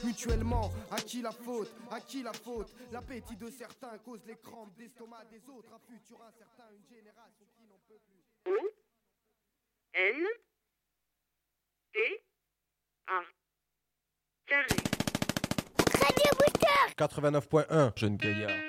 mutuellement. À qui la faute? À qui la faute? L'appétit de certains cause les crampes d'estomac des autres. Un futur incertain, une génération qui n'en peut plus. O-N-T-A. Carré. Radio Booster 89.1 Jeune Gaillard.